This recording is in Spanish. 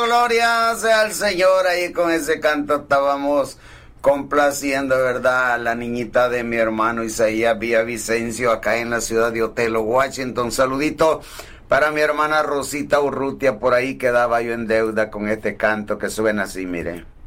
gloria sea al Señor. Ahí con ese canto estábamos complaciendo, ¿verdad?, a la niñita de mi hermano Isaías Villavicencio, acá en la ciudad de Otelo, Washington. Saludito para mi hermana Rosita Urrutia, por ahí quedaba yo en deuda con este canto que suena así, mire.